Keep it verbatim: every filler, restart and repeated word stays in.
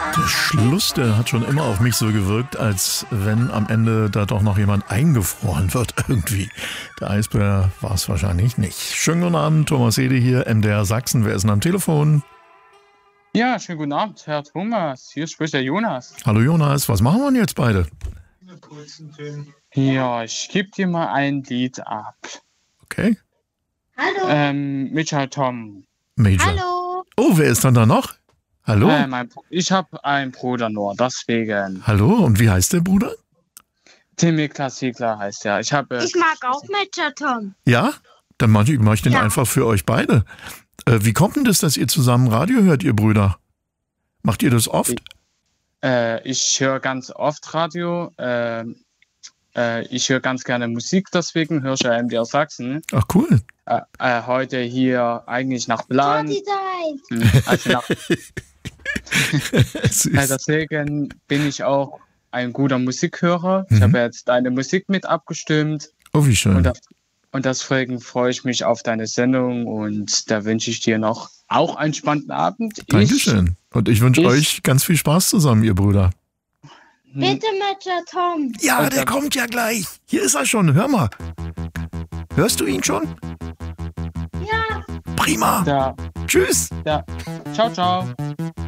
Der Schluss, der hat schon immer auf mich so gewirkt, als wenn am Ende da doch noch jemand eingefroren wird irgendwie. Der Eisbär war es wahrscheinlich nicht. Schönen guten Abend, Thomas Hede hier, M D R Sachsen. Wer ist denn am Telefon? Ja, schönen guten Abend, Herr Thomas. Hier spricht der Jonas. Hallo Jonas, was machen wir denn jetzt beide? Ja, ich gebe dir mal ein Lied ab. Okay. Hallo. Ähm, Major Tom. Major. Hallo. Oh, wer ist dann da noch? Hallo? Äh, mein, Br- ich habe einen Bruder nur, deswegen. Hallo, und wie heißt der Bruder? Timmy Klassikler heißt er. Ich habe. Ich mag auch Major Tom. Ja? Dann mach ich, mach ich den Ja. einfach für euch beide. Äh, wie kommt denn das, dass ihr zusammen Radio hört, ihr Brüder? Macht ihr das oft? Äh, ich höre ganz oft Radio. Äh, äh, ich höre ganz gerne Musik, deswegen höre ich ja M D R Sachsen. Ach cool. Äh, äh, heute hier eigentlich nach Plan. Partyzeit. Also nach, äh, Süß. deswegen bin ich auch ein guter Musikhörer. Ich Mhm. habe jetzt deine Musik mit abgestimmt. Oh, wie schön. Und, das, und deswegen freue ich mich auf deine Sendung und da wünsche ich dir noch auch einen spannenden Abend. Dankeschön. Und ich wünsche ich- euch ganz viel Spaß zusammen, ihr Brüder. Ich, Bitte Major Tom. Ja, Und der dann- kommt ja gleich. Hier ist er schon. Hör mal. Hörst du ihn schon? Ja. Prima. da, Tschüss. da. Ciao, ciao.